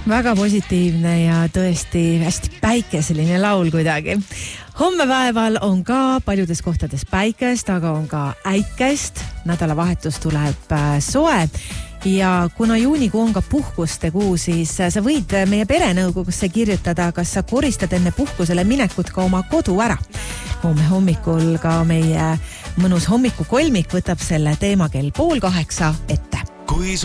Väga positiivne ja tõesti hästi päikeseline laul kuidagi. Hommepäeval on ka paljudes kohtades päikest, aga on ka äikest. Nädalavahetus tuleb soe. Ja kuna juunikuu on ka puhkuste kuu, siis sa võid meie perenõukogusse kirjutada, kas sa koristad enne puhkusele minekut ka oma kodu ära. Homme hommikul ka meie mõnus hommikukolmik võtab selle teema kell 7:30 ette.